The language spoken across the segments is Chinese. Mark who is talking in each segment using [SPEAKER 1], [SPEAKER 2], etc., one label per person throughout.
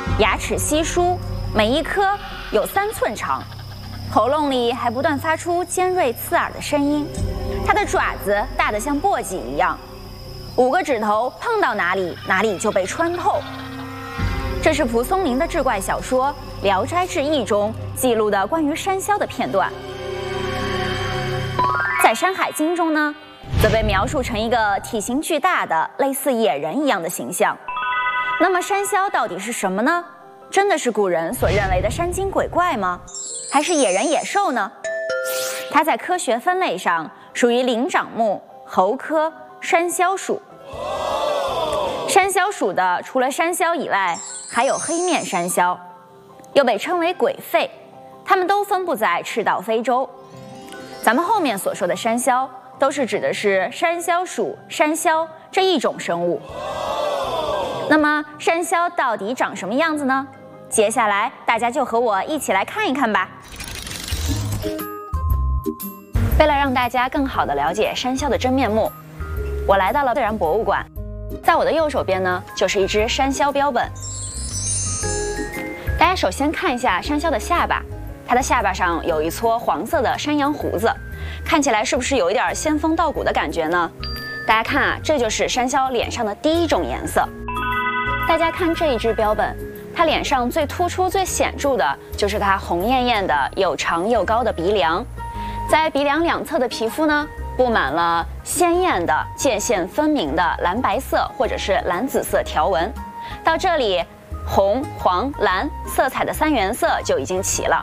[SPEAKER 1] 牙齿稀疏，每一颗有3寸长，喉咙里还不断发出尖锐刺耳的声音。它的爪子大得像簸箕一样，5个指头碰到哪里，哪里就被穿透。这是蒲松龄的志怪小说《聊斋志异》中记录的关于山魈的片段。在《山海经》中呢，则被描述成一个体型巨大的类似野人一样的形象。那么山魈到底是什么呢？真的是古人所认为的山精鬼怪吗？还是野人野兽呢？它在科学分类上属于灵长目猴科山魈属。山魈属的除了山魈以外，还有黑面山魈，又被称为鬼吠，它们都分布在赤道非洲。咱们后面所说的山魈都是指的是山魈属山魈这一种生物。那么山魈到底长什么样子呢？接下来大家就和我一起来看一看吧。为了让大家更好地了解山魈的真面目，我来到了自然博物馆。在我的右手边呢，就是一只山魈标本。大家首先看一下山魈的下巴，它的下巴上有一撮黄色的山羊胡子，看起来是不是有一点仙风道骨的感觉呢？大家看啊，这就是山魈脸上的第一种颜色。大家看这一只标本，它脸上最突出、最显著的就是它红艳艳的、又长又高的鼻梁。在鼻梁两侧的皮肤呢，布满了鲜艳的、界限分明的蓝白色或者是蓝紫色条纹。到这里，红、黄、蓝色彩的3原色就已经齐了。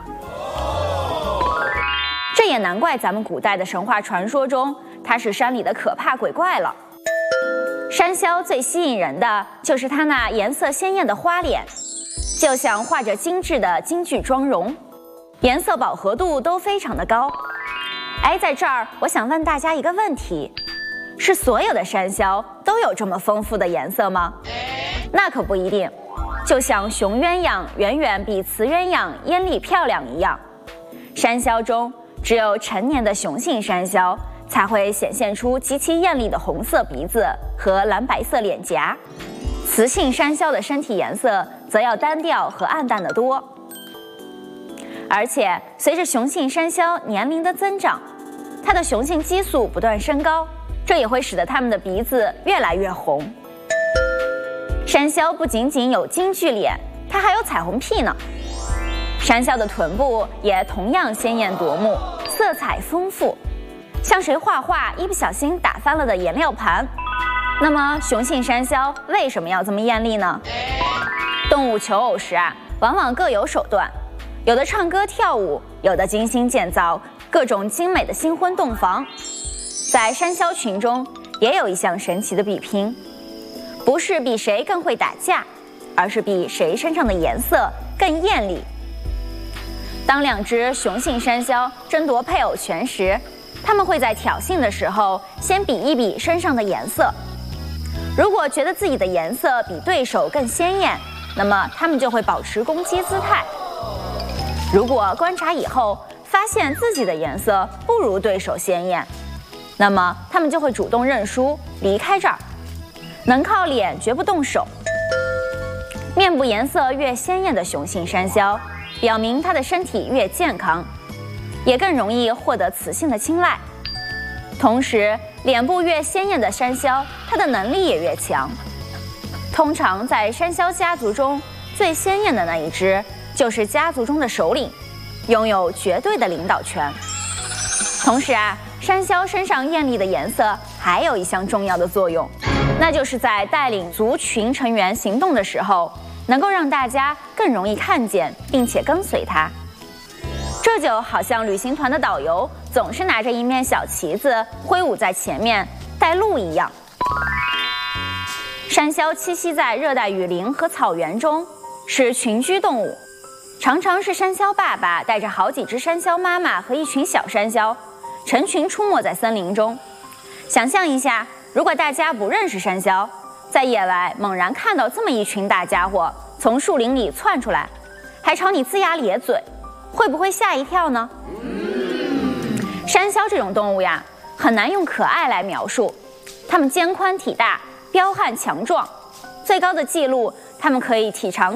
[SPEAKER 1] 这也难怪咱们古代的神话传说中，它是山里的可怕鬼怪了。山魈最吸引人的就是它那颜色鲜艳的花脸，就像画着精致的京剧妆容，颜色饱和度都非常的高。在这儿我想问大家一个问题，是所有的山魈都有这么丰富的颜色吗？那可不一定，就像雄鸳鸯远远比雌鸳鸯艳丽漂亮一样，山魈中只有成年的雄性山魈才会显现出极其艳丽的红色鼻子和蓝白色脸颊，雌性山魈的身体颜色则要单调和暗淡得多。而且随着雄性山魈年龄的增长，它的雄性激素不断升高，这也会使得它们的鼻子越来越红。山魈不仅仅有京剧脸，它还有彩虹屁呢。山魈的臀部也同样鲜艳夺目，色彩丰富，像谁画画一不小心打翻了的颜料盘。那么雄性山魈为什么要这么艳丽呢？动物求偶时往往各有手段，有的唱歌跳舞，有的精心建造各种精美的新婚洞房。在山魈群中也有一项神奇的比拼，不是比谁更会打架，而是比谁身上的颜色更艳丽。当2只雄性山魈争夺配偶权时，他们会在挑衅的时候先比一比身上的颜色。如果觉得自己的颜色比对手更鲜艳，那么他们就会保持攻击姿态。如果观察以后发现自己的颜色不如对手鲜艳，那么他们就会主动认输，离开这儿。能靠脸绝不动手。面部颜色越鲜艳的雄性山魈，表明它的身体越健康，也更容易获得雌性的青睐。同时，脸部越鲜艳的山魈，它的能力也越强。通常在山魈家族中，最鲜艳的那一只就是家族中的首领，拥有绝对的领导权。同时山魈身上艳丽的颜色还有一项重要的作用，那就是在带领族群成员行动的时候，能够让大家更容易看见并且跟随它。这就好像旅行团的导游总是拿着一面小旗子挥舞在前面带路一样。山魈栖息在热带雨林和草原中，是群居动物，常常是山魈爸爸带着好几只山魈妈妈和一群小山魈成群出没在森林中。想象一下，如果大家不认识山魈，在野外猛然看到这么一群大家伙从树林里窜出来，还朝你龇牙咧嘴，会不会吓一跳呢？山魈这种动物很难用可爱来描述，它们肩宽体大，彪悍强壮，最高的记录，它们可以体长